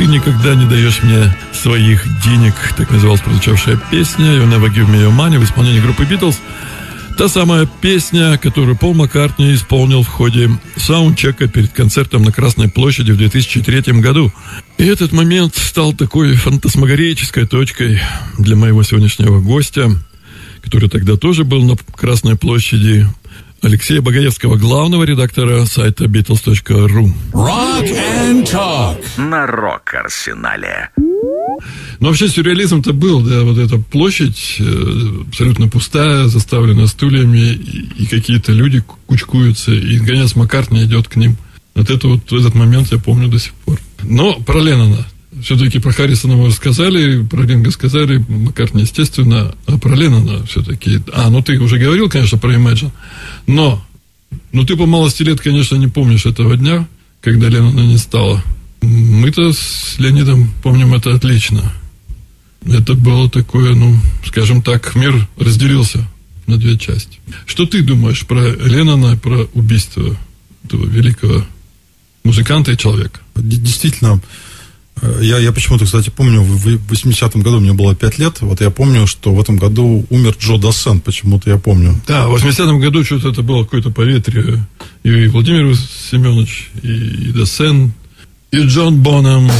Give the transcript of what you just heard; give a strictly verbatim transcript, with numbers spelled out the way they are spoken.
«Ты никогда не даешь мне своих денег», так называлась прозвучавшая песня «You Never Give Me Your Money» в исполнении группы «Битлз». Та самая песня, которую Пол Маккартни исполнил в ходе саундчека перед концертом на Красной площади в две тысячи третьем году. И этот момент стал такой фантасмагорической точкой для моего сегодняшнего гостя, который тогда тоже был на Красной площади, Алексея Богоевского, главного редактора сайта битлз точка ру. Rock and Talk на Рок-Арсенале. Но вообще сюрреализм-то был, да, вот эта площадь э, абсолютно пустая, заставлена стульями, и, и какие-то люди кучкуются, и наконец Маккартни идет к ним. Вот это вот этот момент я помню до сих пор. Но про Леннона. Все-таки про Харрисона мы рассказали, про Ринга сказали, Маккартни, естественно, а про Леннона все-таки... А, ну ты уже говорил, конечно, про Imagine, но ну ты по малости лет, конечно, не помнишь этого дня, когда Леннона не стало. Мы-то с Леонидом помним это отлично. Это было такое, ну, скажем так, мир разделился на две части. Что ты думаешь про Леннона, про убийство этого великого музыканта и человека? Действительно, я, я почему-то, кстати, помню, в восьмидесятом году мне было пять лет, вот я помню, что в этом году умер Джо Дассен, почему-то я помню. Да, в восьмидесятом году что-то это было какое-то поветрие. И Владимир Семенович, и Дассен, и Джон Бонем.